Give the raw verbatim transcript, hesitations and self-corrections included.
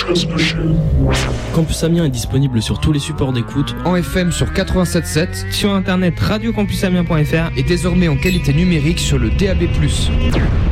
Campus Amiens est disponible sur tous les supports d'écoute, en F M sur quatre-vingt-sept virgule sept, sur internet radio campus amiens point f r et désormais en qualité numérique sur le D A B plus.